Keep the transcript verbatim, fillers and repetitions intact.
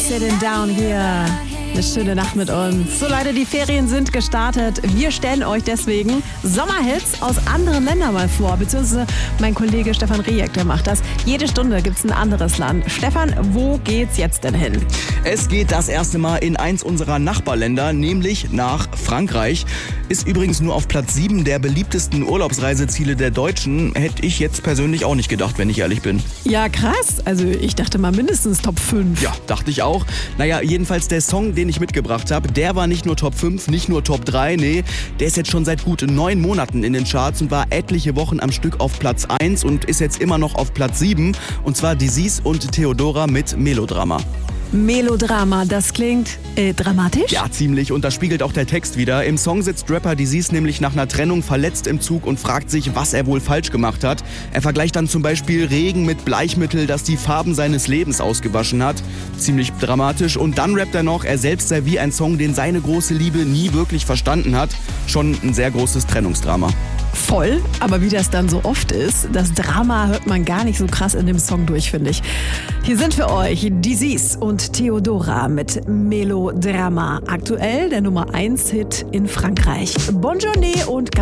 Sitting Down hier. Eine schöne Nacht mit uns. So Leute, die Ferien sind gestartet. Wir stellen euch deswegen Sommerhits aus anderen Ländern mal vor. Beziehungsweise mein Kollege Stefan Rejek, der macht das. Jede Stunde gibt es ein anderes Land. Stefan, wo geht's jetzt denn hin? Es geht das erste Mal in eins unserer Nachbarländer, nämlich nach Frankreich. Ist übrigens nur auf Platz sieben der beliebtesten Urlaubsreiseziele der Deutschen. Hätte ich jetzt persönlich auch nicht gedacht, wenn ich ehrlich bin. Ja, krass. Also ich dachte mal mindestens Top fünf. Ja, dachte ich auch. Naja, jedenfalls der Song, den ich mitgebracht habe, der war nicht nur Top fünf, nicht nur Top drei, nee, der ist jetzt schon seit gut neun Monaten in den Charts und war etliche Wochen am Stück auf Platz eins und ist jetzt immer noch auf Platz sieben. Und zwar Disease und Theodora mit Melodrama. Melodrama, das klingt äh, dramatisch? Ja, ziemlich. Und das spiegelt auch der Text wieder. Im Song sitzt Rapper Disease nämlich nach einer Trennung verletzt im Zug und fragt sich, was er wohl falsch gemacht hat. Er vergleicht dann zum Beispiel Regen mit Bleichmittel, das die Farben seines Lebens ausgewaschen hat. Ziemlich dramatisch. Und dann rappt er noch, er selbst sei wie ein Song, den seine große Liebe nie wirklich verstanden hat. Schon ein sehr großes Trennungsdrama. Voll, aber wie das dann so oft ist, das Drama hört man gar nicht so krass in dem Song durch, finde ich. Hier sind für euch Disease und Theodora mit Melodrama. Aktuell der Nummer eins Hit in Frankreich. Bonne Journée und